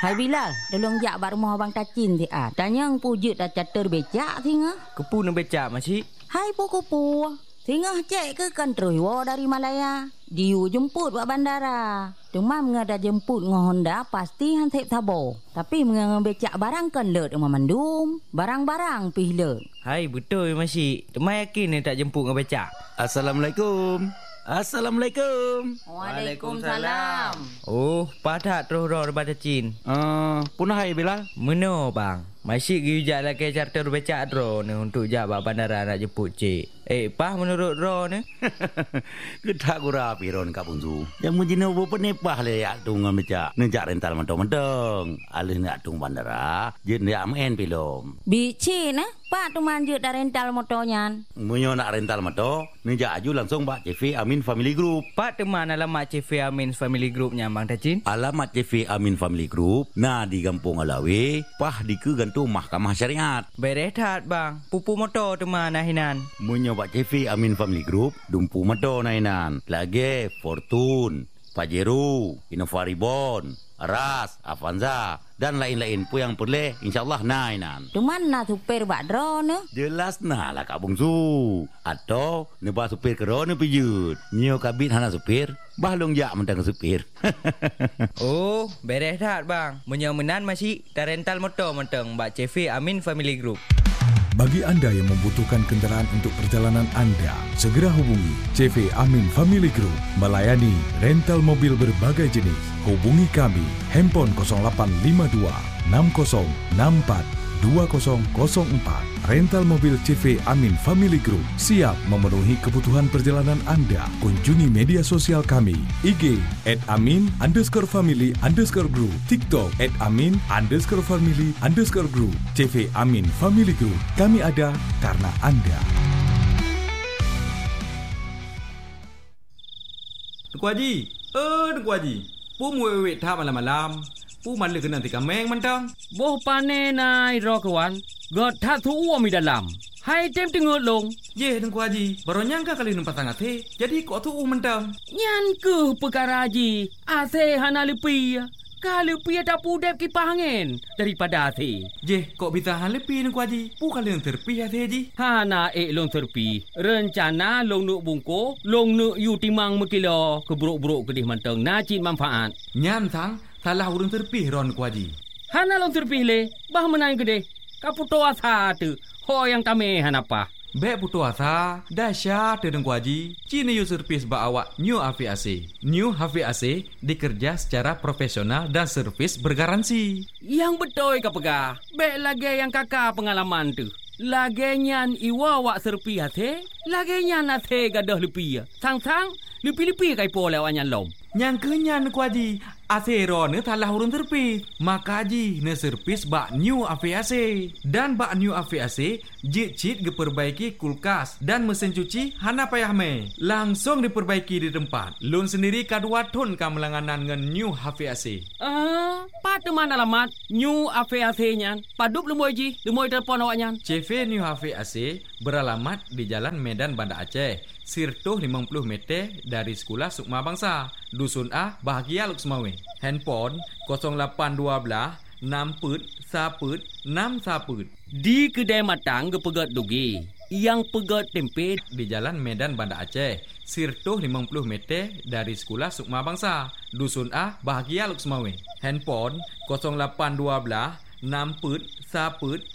Hai Bilal, tolong jak bak rumah abang Tacin ti ah. Tanya pujut dah catur becak tinga. Kepu nak becak makcik. Hai puku-pu. Tinga cek ke kantroi wo dari Malaya. Diu jemput buat bandara. Demam ngada jemput ngah Honda pasti han tep tabo. Tapi mengang becak barang kan lut rumah mandum. Barang-barang pih lut. Hai betul makcik. Temai yakin ni tak jemput dengan becak. Assalamualaikum. Assalamualaikum. Waalaikumsalam. Oh, padat terus roh daripada Cin. Punah hai Bilal. Meno bang. Masih gijak lagi charter becak ro ni untuk jawab bandara nak jemput cik. Pah menurut ro ni. Kedak gura piron Kak Bungsu. Yang mujine opo penepah le yak tung becak. Nejak rental mentong-mentong. Alih nak tung bandara, jen yak men pilom. Bici nah, Pak tu manjut dah rental motornya. Munyo nak rental motor, nejak aju langsung Pak CV Amin Family Group. Pak teman alamat CV Amin Family Group nya bang Tacin. Alamat CV Amin Family Group nah di Kampung Alawi, pah di ke gantung Mahkamah Syariat. Berehat bang. Pupu motor teman nahinan. Munyo Pak CV Amin Family Group, dumpu motor nahinan. Lagi Fortune, Pajero, Innova Reborn, Ras, Avanza dan lain-lain pun yang boleh insyaallah nainan. Cuman nak supir bak drone ne? Jelas nah lah Kak Bungsu. Atau nebah supir kerana pijut. Nyo kabit hana supir, bahlong jak mentang supir. Oh, beres dah bang. Menyemenan masih dah rental motor mentang Mbak CV Amin Family Group. Bagi anda yang membutuhkan kenderaan untuk perjalanan anda, segera hubungi CV Amin Family Group, melayani rental mobil berbagai jenis. Hubungi kami, handphone 0852 6064 2004. Rental mobil CV Amin Family Group siap memenuhi kebutuhan perjalanan anda. Kunjungi media sosial kami, IG @amin_family_group, TikTok @amin_family_group. CV Amin Family Group, kami ada karena anda. Tuku Haji, Tuku Haji, pu muwek thap malam-malam. Pu malu kena tika meng mentang. Boh pane nai ro kawan. God tak tu uam di dalam. Hai tem tengok long. Ye Tuku Haji, baru nyangka kali numpas sangat he. Jadi kok tu mentang. Nyan ke perkara haji. Ase hana lepi. Kalau pi tak pudep kipas angin daripada ase. Je, kok bisa han lepi Tuku Haji? Pu kali yang terpi hati Haji. Hana long terpi. Rencana long nuk bungko, long nuk yu timang mekilo keburuk-buruk kedih mentang nacit manfaat. Nyan sang salah urang terpi ron Tuku Haji. Hana long terpi le, bah menang kedih. Kaputo asa tu. Ho yang kami hanapa. Bek putu asa, dahsyat Tuku Haji. Cina yu servis ba awak New AVAC. New AVAC dikerja secara profesional dan servis bergaransi. Yang betul ka pegah. Bek lagi yang kakak pengalaman tu. Lagi nyan iwa wak serpi hati. Lagi nyan hati gadah lepi. Sang-sang, lepi-lepi kai po lewat nyan lom. Yang kenyan Tuku Haji. Asero ne talah urun terpis. Maka Haji ne servis bak New AVAC. Dan bak New AVAC jit-jit diperbaiki kulkas dan mesin cuci hana payah me. Langsung diperbaiki di tempat. Lun sendiri kadua ton kamelanganan dengan New AVAC. Pada mana alamat New AVAC nyan? Padup lemoi Haji, lemoi telefon awak nyan. CV New AVAC beralamat di Jalan Medan Banda Aceh. Sirtuh 50 meter dari Sekolah Sukma Bangsa. Dusun A, Bahagia Luksmawe. Handphone 0812 6 Di kedai matang ke pegat dugi. Yang pegat tempe di Jalan Medan Banda Aceh. Sirtuh 50 meter dari Sekolah Sukma Bangsa. Dusun A, Bahagia Luksmawe. Handphone 0812 6